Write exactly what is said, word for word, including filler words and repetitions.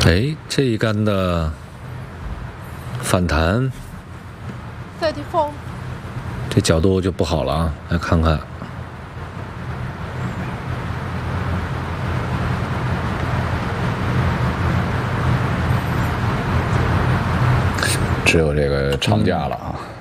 哎，这一杆的反弹， 三十四， 这角度就不好了啊！来看看， 只有这个长假了啊。嗯